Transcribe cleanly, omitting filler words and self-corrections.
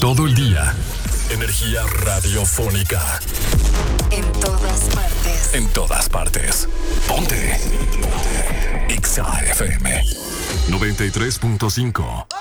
Todo el día. Energía radiofónica. En todas partes. En todas partes. Ponte. Ponte. Exa FM 93.5.